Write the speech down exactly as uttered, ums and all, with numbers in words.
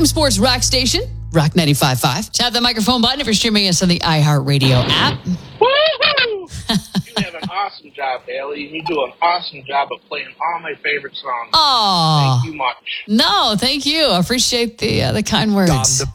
M Sports Rock Station, Rock ninety-five point five. Tap the microphone button if you're streaming us on the iHeartRadio app. Woo-hoo! You have an awesome job, Haley. You do an awesome job of playing all my favorite songs. Oh, thank you much. No, thank you. I appreciate the uh, the kind words.